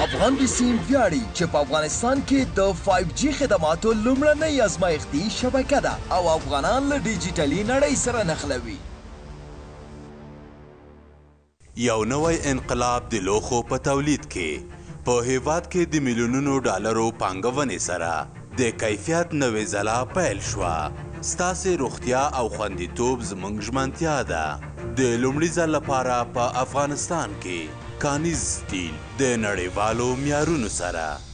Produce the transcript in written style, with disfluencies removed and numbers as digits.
افغان بسیم ویاړي چې په افغانستان کې د 5G خدماتو لومړنۍ ازمایښتي شبکه ده او افغانان له ډیجیټلي نړۍ سره نښلوي. یو نوی انقلاب د لوښو په تولید کې په هیواد کې د میلیونونو ډالرو پانګونې سره د کیفیت نوې ځلا پیل شوه. ستاسې روغتیا او خوندیتوب زموږ ژمنتیا ده. د لومړي ځل لپاره په افغانستان کې کانیز سټیل د نړیوالو معیارونو سره